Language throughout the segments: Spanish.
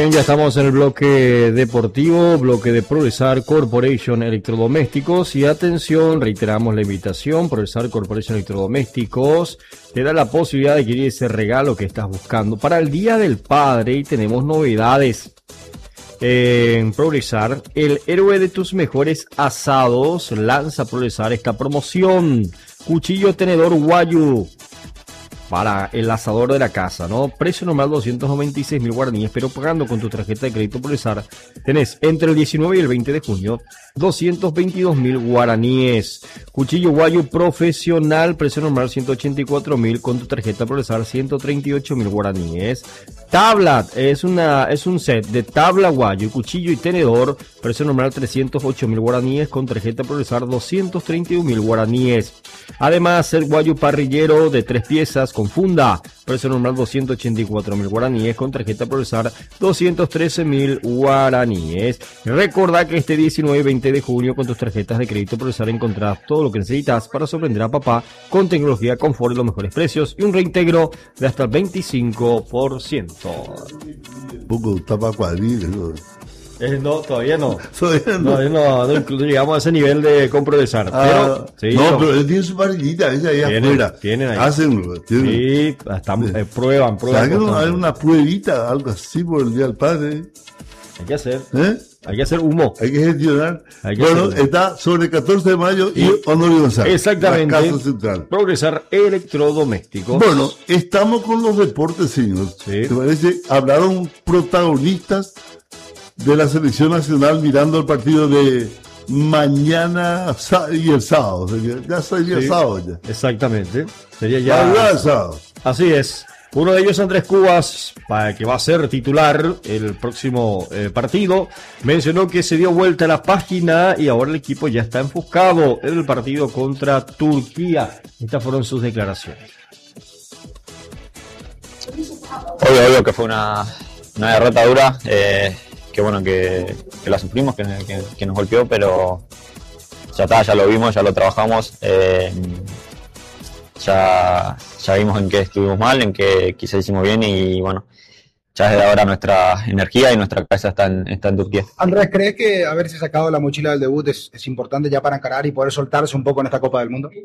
bien, ya estamos en el bloque deportivo, bloque de Progresar Corporation Electrodomésticos. Y atención, reiteramos la invitación. Progresar Corporation Electrodomésticos te da la posibilidad de adquirir ese regalo que estás buscando para el Día del Padre, y tenemos novedades. En Progresar, el héroe de tus mejores asados, lanza Progresar esta promoción: cuchillo tenedor Wayu para el asador de la casa, ¿no? Precio normal 296.000 guaraníes, pero pagando con tu tarjeta de crédito Progresar tenés entre el 19 y el 20 de junio 222.000 guaraníes. Cuchillo Wayu profesional, precio normal 184.000, con tu tarjeta Progresar 138.000 guaraníes. Tabla, es un set de tabla Wayu, cuchillo y tenedor, precio normal 308.000 guaraníes, con tarjeta Progresar 231.000 guaraníes. Además, el Wayu parrillero de 3 piezas con funda, precio normal 284.000 guaraníes, con tarjeta Progresar 213.000 guaraníes. Recordá que este 19 y 20 de junio con tus tarjetas de crédito Progresar encontrarás todo lo que necesitas para sorprender a papá con tecnología, confort y los mejores precios, y un reintegro de hasta el 25%. Poco tapa cuadriles, ¿no? No, todavía no. Todavía No llegamos a ese nivel de Progresar. Pero, sí, pero él tiene su parrillita, ella ahí afuera. Tienen ahí. Hacen. Sí, prueban. ¿Sabes que no hay una pruebita, algo así por el Día del Padre? Hay que hacer. Hay que hacer humo. Hay que gestionar. Está sobre el 14 de mayo y Honorio González. Exactamente. La Casa Central. Progresar Electrodomésticos. Bueno, estamos con los deportes, señor. Sí. ¿Te parece? Hablaron protagonistas de la selección nacional mirando el partido de mañana y el sábado. Ya sería sábado ya. Exactamente. Sería ya el sábado. Así es. Uno de ellos, Andrés Cubas, que va a ser titular el próximo partido, mencionó que se dio vuelta a la página y ahora el equipo ya está enfocado en el partido contra Turquía. Estas fueron sus declaraciones. Obvio que fue una derrota dura, que bueno que la sufrimos, que nos golpeó, pero ya está, ya lo vimos, ya lo trabajamos. Ya vimos en qué estuvimos mal, en qué quizás hicimos bien, y bueno, ya desde ahora nuestra energía y nuestra cabeza está en Turquía. Andrés, ¿crees que haberse sacado la mochila del debut es importante ya para encarar y poder soltarse un poco en esta Copa del Mundo?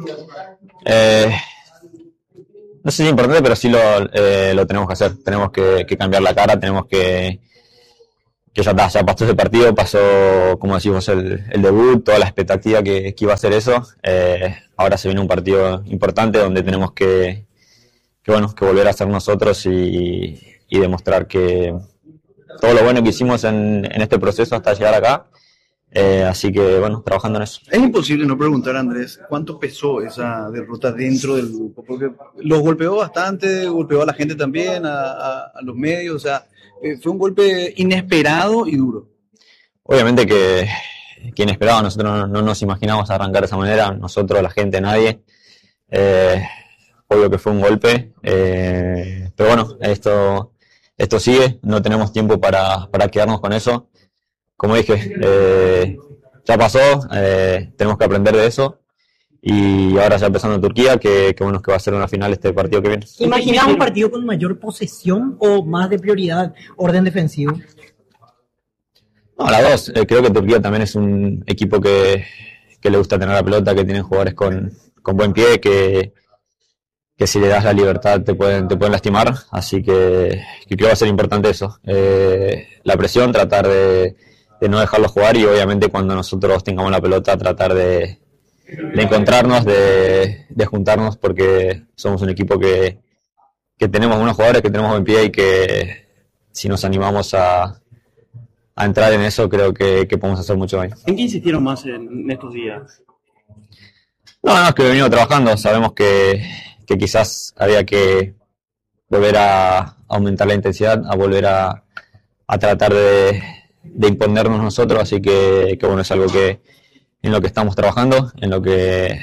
No sé si es importante, pero sí lo tenemos que hacer. Tenemos que cambiar la cara, tenemos que ya está, ya pasó ese partido, pasó, como decimos, el debut, toda la expectativa que iba a ser eso. Ahora se viene un partido importante donde tenemos que volver a ser nosotros y demostrar que todo lo bueno que hicimos en este proceso hasta llegar acá. Así que bueno, trabajando en eso. Es imposible no preguntar, Andrés, ¿cuánto pesó esa derrota dentro del grupo? Porque los golpeó bastante, golpeó a la gente también, a los medios, o sea, fue un golpe inesperado y duro. Obviamente que inesperado, nosotros no nos imaginamos arrancar de esa manera, nosotros, la gente, nadie. Obvio que fue un golpe, pero bueno, esto sigue, no tenemos tiempo para quedarnos con eso. Como dije, ya pasó, tenemos que aprender de eso, y ahora ya empezando en Turquía, que bueno, que va a ser una final este partido que viene. ¿Imaginás un partido con mayor posesión o más de prioridad, orden defensivo? No, las dos. Creo que Turquía también es un equipo que le gusta tener la pelota, que tienen jugadores con buen pie, que si le das la libertad te pueden lastimar, así que creo que va a ser importante eso. La presión, tratar de no dejarlo jugar, y obviamente cuando nosotros tengamos la pelota tratar de encontrarnos, de juntarnos, porque somos un equipo que tenemos unos jugadores que tenemos buen pie, y que si nos animamos a entrar en eso, creo que podemos hacer mucho daño. ¿En qué insistieron más en estos días? No, es que he venido trabajando, sabemos que quizás había que volver a aumentar la intensidad, a volver a tratar de imponernos nosotros, así que bueno, es algo en lo que estamos trabajando, en lo que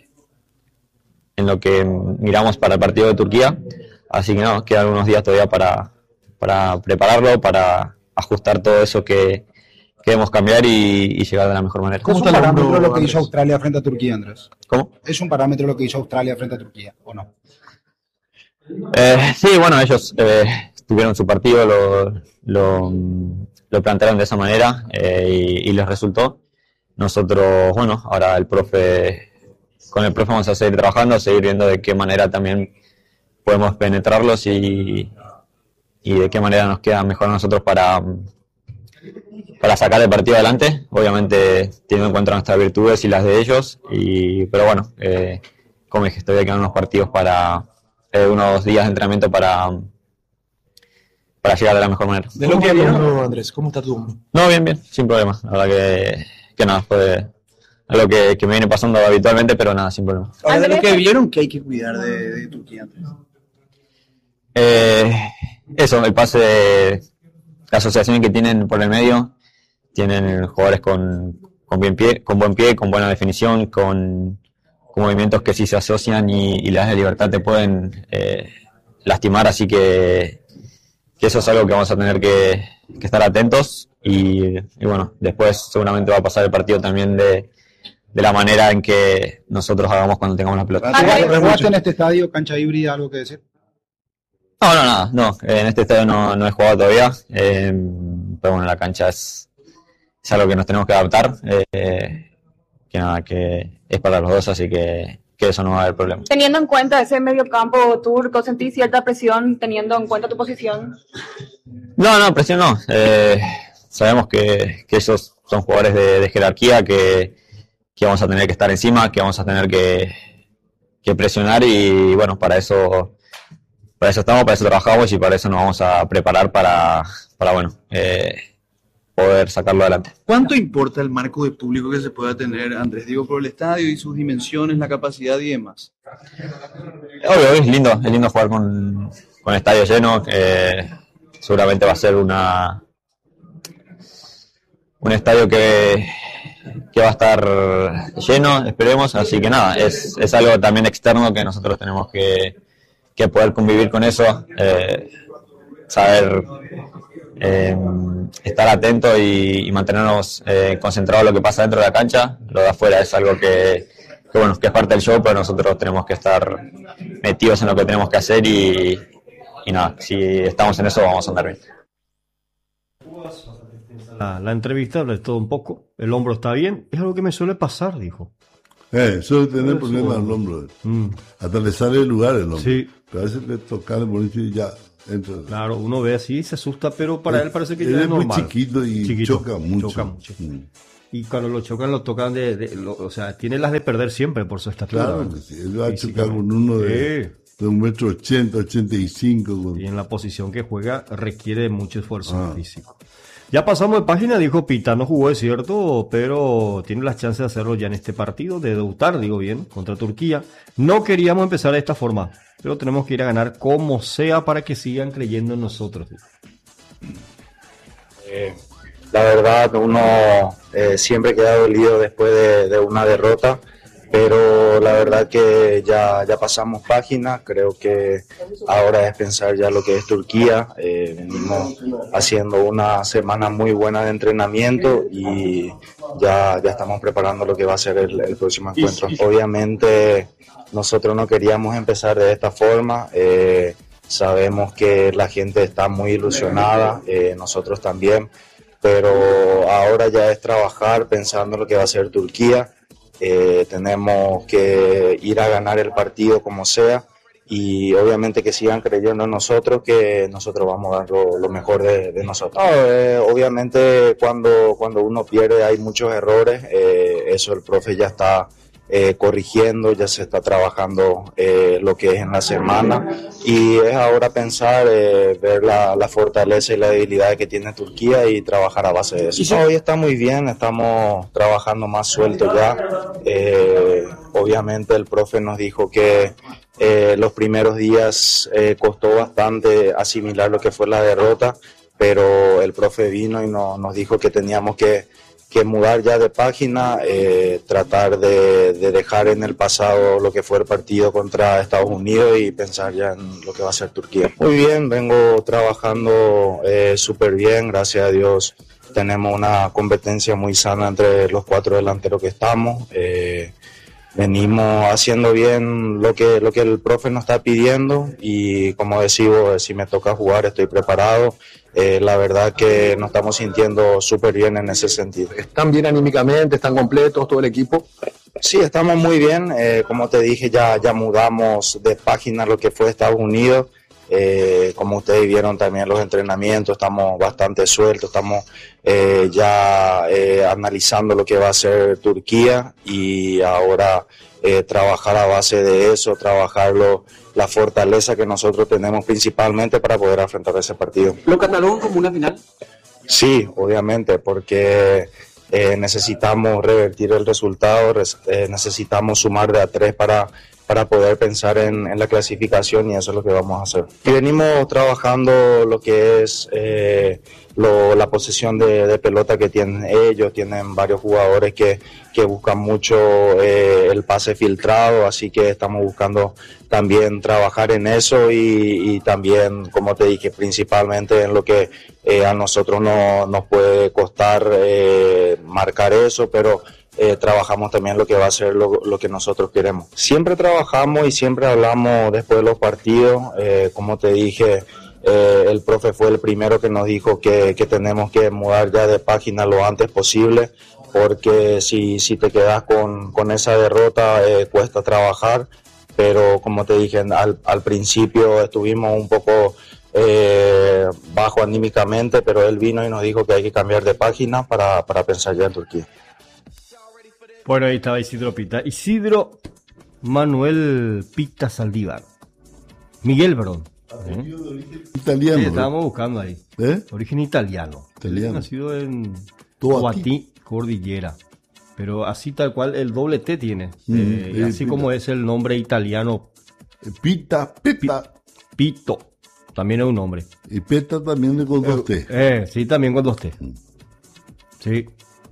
miramos para el partido de Turquía, así que no, quedan unos días todavía para prepararlo, para ajustar todo eso que debemos cambiar y llegar de la mejor manera. ¿Es un parámetro lo que hizo Australia frente a Turquía, Andrés? ¿Cómo? ¿Es un parámetro lo que hizo Australia frente a Turquía o no? Sí, bueno, ellos tuvieron su partido, lo plantearon de esa manera y les resultó. Nosotros, bueno, ahora con el profe vamos a seguir trabajando, a seguir viendo de qué manera también podemos penetrarlos y de qué manera nos queda mejor a nosotros para sacar el partido adelante, obviamente teniendo en cuenta nuestras virtudes y las de ellos, pero bueno, como dije, todavía quedan unos partidos unos días de entrenamiento para llegar de la mejor manera. De lo que vieron, Andrés, ¿cómo está tu hombro? No, bien, sin problema, la verdad que nada, fue algo que me viene pasando habitualmente, pero nada, sin problema. Ahora, de lo que vieron, ¿qué hay que cuidar de Turquía, Andrés? Eso, el pase, la asociación que tienen por el medio, tienen jugadores con buen pie, con buena definición, con movimientos que si se asocian y le das la libertad te pueden lastimar, así que eso es algo que vamos a tener que estar atentos y bueno, después seguramente va a pasar el partido también de la manera en que nosotros hagamos cuando tengamos la pelota. ¿Jugaste en este estadio, cancha híbrida, algo que decir? No, en este estadio no he jugado todavía, pero bueno, la cancha es algo que nos tenemos que adaptar, que es para los dos, así que eso no va a haber problema. Teniendo en cuenta ese mediocampo turco, ¿sentís cierta presión teniendo en cuenta tu posición? No, presión no. Sabemos que esos son jugadores de jerarquía, que vamos a tener que estar encima, que vamos a tener que presionar y bueno, para eso estamos, para eso trabajamos y para eso nos vamos a preparar para poder sacarlo adelante. ¿Cuánto importa el marco de público que se pueda tener, Andrés? Digo, por el estadio y sus dimensiones, la capacidad y demás. Obvio, es lindo jugar con estadio lleno. Seguramente va a ser un estadio que va a estar lleno, esperemos, así que nada, es algo también externo que nosotros tenemos que poder convivir con eso, saber estar atentos y mantenernos concentrados en lo que pasa dentro de la cancha. Lo de afuera es algo que es parte del show, pero nosotros tenemos que estar metidos en lo que tenemos que hacer y nada, si estamos en eso vamos a andar bien. La entrevista hablé todo un poco, el hombro está bien, es algo que me suele pasar, dijo. Suele tener problemas al hombro. Hasta le sale el lugar el hombro. Sí. Pero a veces le toca el bonito y ya entra. Claro, uno ve así, se asusta, pero para él parece que ya es normal. Es muy chiquito y choca mucho. Y cuando lo chocan, lo tocan o sea, tiene las de perder siempre por su estatura. Claro, sí, él va a chocar con uno de 1,80 m, 85 m. Y en la posición que juega requiere mucho esfuerzo físico. Ya pasamos de página, dijo Pita, no jugó, es cierto, pero tiene las chances de hacerlo ya en este partido, de debutar, digo bien, contra Turquía. No queríamos empezar de esta forma, pero tenemos que ir a ganar como sea para que sigan creyendo en nosotros. La verdad, uno siempre queda dolido después de una derrota, pero la verdad que ya pasamos página. Creo que ahora es pensar ya lo que es Turquía. Venimos haciendo una semana muy buena de entrenamiento y ya estamos preparando lo que va a ser el próximo encuentro. Obviamente nosotros no queríamos empezar de esta forma. Sabemos que la gente está muy ilusionada, nosotros también, pero ahora ya es trabajar pensando en lo que va a ser Turquía. Tenemos que ir a ganar el partido como sea y obviamente que sigan creyendo en nosotros, que nosotros vamos a dar lo mejor de nosotros. Obviamente cuando uno pierde hay muchos errores, eso el profe ya está corrigiendo, ya se está trabajando lo que es en la semana y es ahora pensar, ver la fortaleza y la debilidad que tiene Turquía y trabajar a base de eso. Hoy está muy bien, estamos trabajando más suelto ya. Obviamente el profe nos dijo que los primeros días costó bastante asimilar lo que fue la derrota, pero el profe vino y nos dijo que teníamos que mudar ya de página, tratar de dejar en el pasado lo que fue el partido contra Estados Unidos y pensar ya en lo que va a ser Turquía. Muy bien, vengo trabajando súper bien, gracias a Dios tenemos una competencia muy sana entre los 4 delanteros que estamos. venimos haciendo bien lo que el profe nos está pidiendo y como decimos, si me toca jugar estoy preparado. La verdad que nos estamos sintiendo súper bien en ese sentido. ¿Están bien anímicamente? ¿Están completos todo el equipo? Sí, estamos muy bien. Como te dije, ya mudamos de página lo que fue Estados Unidos. Como ustedes vieron también los entrenamientos, estamos bastante sueltos, estamos ya analizando lo que va a ser Turquía y ahora trabajar a base de eso, la fortaleza que nosotros tenemos principalmente para poder afrontar ese partido. ¿Lo catalogan como una final? Sí, obviamente, porque necesitamos revertir el resultado, necesitamos sumar de a 3 para poder pensar en la clasificación y eso es lo que vamos a hacer. Y venimos trabajando lo que es la posesión de pelota que tienen ellos, tienen varios jugadores que buscan mucho el pase filtrado, así que estamos buscando también trabajar en eso y también, como te dije, principalmente en lo que a nosotros nos puede costar marcar eso, pero trabajamos también lo que va a ser lo que nosotros queremos. Siempre trabajamos y siempre hablamos después de los partidos, como te dije, el profe fue el primero que nos dijo que tenemos que mudar ya de página lo antes posible, porque si te quedas con esa derrota cuesta trabajar, pero como te dije, al principio estuvimos un poco bajo anímicamente, pero él vino y nos dijo que hay que cambiar de página para pensar ya en Turquía. Bueno, ahí estaba Isidro Manuel Pita Saldívar. Miguel, perdón. Italiano. Sí, estábamos buscando ahí. Origen italiano. Nacido en Huatí, Cordillera. Pero así tal cual el doble T tiene. Así Pita. Como es el nombre italiano. Pita. Pito. También es un nombre. Y Peta también con 2 T. Sí, también con 2 T. Sí.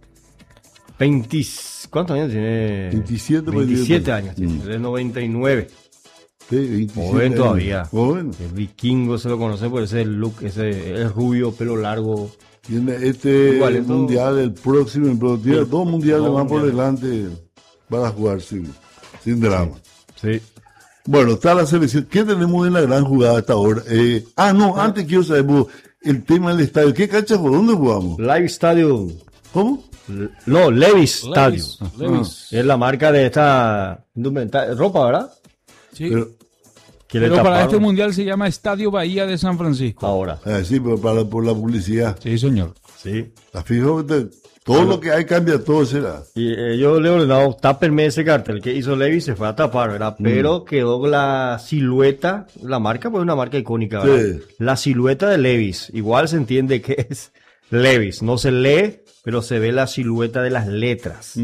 ¿Cuántos años tiene? 27 años tiene. De 99. Sí, joven todavía. Joven. El vikingo se lo conoce por ese look, ese rubio, pelo largo. Tiene mundial, el próximo, pero tiene 2 mundiales más por delante para jugar sin drama. Sí. Bueno, está la selección. ¿Qué tenemos en la gran jugada hasta ahora? Antes quiero saber el tema del estadio. ¿Qué cancha jugó? ¿Dónde jugamos? Live Stadium. ¿Cómo? No, Levi's Stadium. Es la marca de esta ropa, ¿verdad? Sí. Pero para este mundial se llama Estadio Bahía de San Francisco. Ahora. Sí, pero por la publicidad. Sí, señor. Sí. Fijo, todo lo que hay cambia, todo será. Y yo le he ordenado, tápenme ese cartel que hizo Levi's, se fue a tapar, ¿verdad? Pero quedó la silueta, la marca, pues es una marca icónica, ¿verdad? Sí. La silueta de Levi's. Igual se entiende que es Levi's. No se lee, pero se ve la silueta de las letras.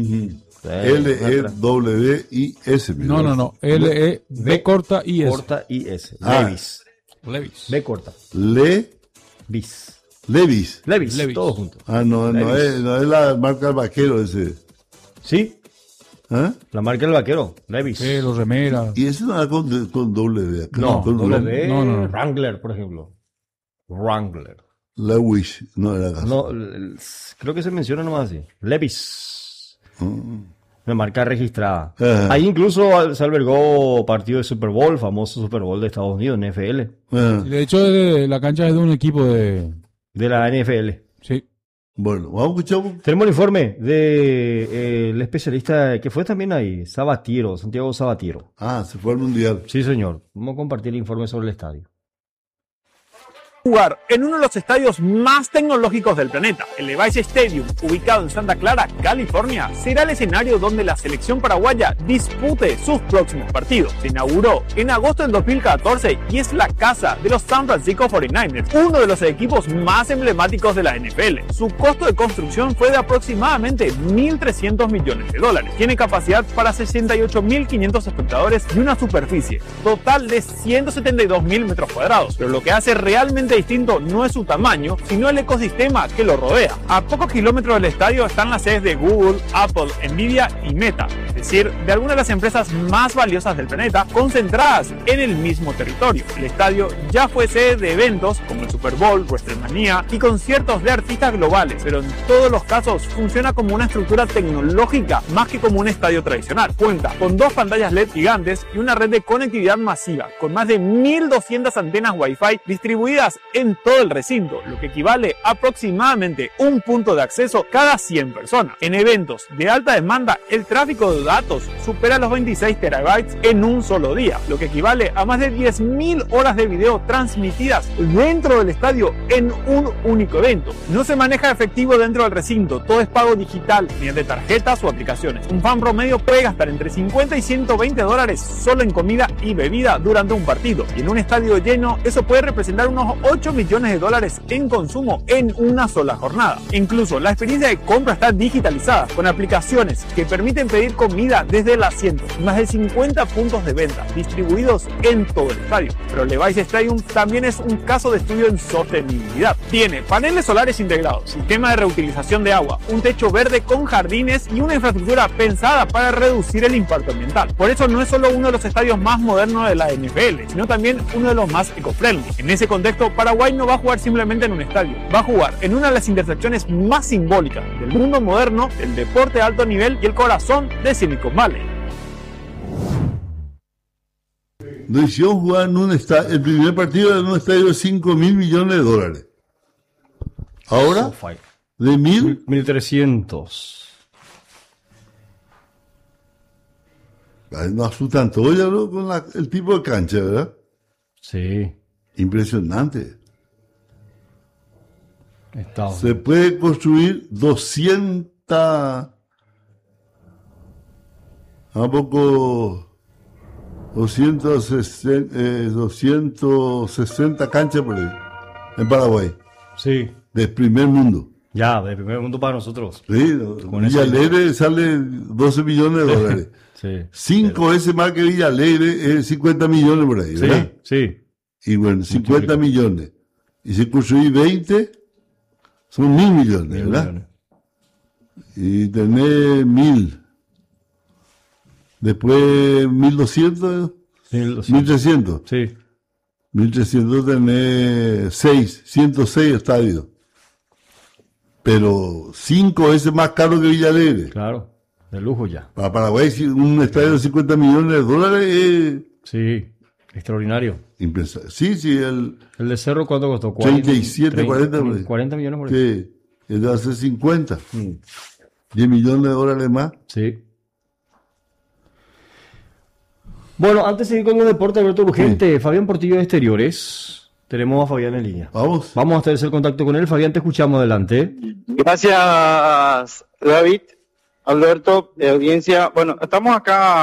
L-E-W-I-S. No. L-E-B corta I-S. Corta I-S. Levi's. B corta. Levi's. Levi's, todo junto. No es la marca del vaquero ese. Sí. La marca del vaquero, Levi's. Sí, los remeras. Y ese no era con W acá. No, con W. No. Wrangler, por ejemplo. Wrangler. Levi's, no era acá. No, creo que se menciona nomás así. Levi's. Una marca registrada. Ahí incluso se albergó partido de Super Bowl, famoso Super Bowl de Estados Unidos, NFL. De hecho, la cancha es de un equipo de la NFL. Sí. Bueno, vamos a escuchar. Tenemos el informe de el especialista que fue también ahí, Santiago Sabatiero. Se fue al mundial. Sí, señor. Vamos a compartir el informe sobre el estadio. Jugar en uno de los estadios más tecnológicos del planeta, el Levi's Stadium, ubicado en Santa Clara, California, será el escenario donde la selección paraguaya dispute sus próximos partidos. Se inauguró en agosto del 2014 y es la casa de los San Francisco 49ers, uno de los equipos más emblemáticos de la NFL. Su costo de construcción fue de aproximadamente $1.300 millones. Tiene capacidad para 68.500 espectadores y una superficie total de 172.000 metros cuadrados. Pero lo que hace realmente distinto no es su tamaño, sino el ecosistema que lo rodea. A pocos kilómetros del estadio están las sedes de Google, Apple, Nvidia y Meta, es decir, de algunas de las empresas más valiosas del planeta, concentradas en el mismo territorio. El estadio ya fue sede de eventos como el Super Bowl, WrestleMania y conciertos de artistas globales, pero en todos los casos funciona como una estructura tecnológica más que como un estadio tradicional. Cuenta con 2 pantallas LED gigantes y una red de conectividad masiva, con más de 1.200 antenas Wi-Fi distribuidas en todo el recinto, lo que equivale a aproximadamente un punto de acceso cada 100 personas. En eventos de alta demanda, el tráfico de datos supera los 26 terabytes en un solo día, lo que equivale a más de 10.000 horas de video transmitidas dentro del estadio en un único evento. No se maneja efectivo dentro del recinto, todo es pago digital mediante tarjetas o aplicaciones. Un fan promedio puede gastar entre 50 y 120 dólares solo en comida y bebida durante un partido, y en un estadio lleno eso puede representar unos 8 millones de dólares en consumo en una sola jornada. Incluso la experiencia de compra está digitalizada con aplicaciones que permiten pedir comida desde el asiento, más de 50 puntos de venta distribuidos en todo el estadio. Pero Levi's Stadium también es un caso de estudio en sostenibilidad. Tiene paneles solares integrados, sistema de reutilización de agua, un techo verde con jardines y una infraestructura pensada para reducir el impacto ambiental. Por eso no es solo uno de los estadios más modernos de la NFL, sino también uno de los más eco-friendly. En ese contexto, Paraguay no va a jugar simplemente en un estadio, va a jugar en una de las intersecciones más simbólicas del mundo moderno, del deporte de alto nivel y el corazón de Silicon Valley. Nos hicieron jugar en un estadio, el primer partido en un estadio de 5.000 millones de dólares. Ahora, de 1.300. Nos asustan todo ya, ¿no? Con el tipo de cancha, ¿verdad? Sí. Impresionante. Se puede construir 260 canchas por ahí, en Paraguay. Sí. Del primer mundo. Ya, del primer mundo para nosotros. Sí, Villa Alegre sale 12 millones de dólares. Sí. 5 veces más que Villa Alegre, es 50 millones por ahí, ¿verdad? Sí. Y bueno, 50 millones. Y si construís 20, son 1.000 millones, ¿verdad? Y tenés 1.000. Después 1.200. 1.300. Sí. 1.300 tenés 106 estadios. Pero 5 veces más caro que Villa Alegre. Claro, de lujo ya. Para Paraguay, un estadio de 50 millones de dólares es... Sí, extraordinario. Sí. El de Cerro, ¿cuánto costó? 37, 40. 40 millones por ahí. Sí, es de hace 50. 10 millones de dólares más. Sí. Bueno, antes de seguir con los deportes, Alberto Urgente, sí. Fabián Portillo de Exteriores. Tenemos a Fabián en línea. Vamos a establecer contacto con él. Fabián, te escuchamos, adelante. Gracias, David, Alberto, de audiencia. Bueno, estamos acá